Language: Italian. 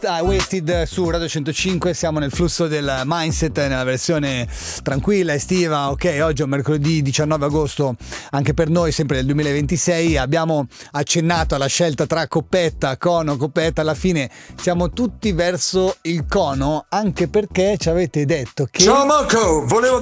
Wasted su Radio 105, siamo nel flusso del mindset nella versione tranquilla, estiva. Ok, oggi è un mercoledì 19 agosto, anche per noi, sempre del 2026. Abbiamo accennato alla scelta tra coppetta, cono, coppetta. Alla fine siamo tutti verso il cono, anche perché ci avete detto che... Ciao Marco, volevo